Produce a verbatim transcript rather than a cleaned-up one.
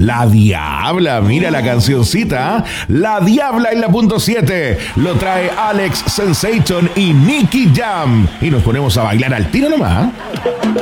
La Diabla, mira la cancioncita. La Diabla en la punto siete. Lo trae Alex Sensation y Nicky Jam. Y nos ponemos a bailar al tiro nomás.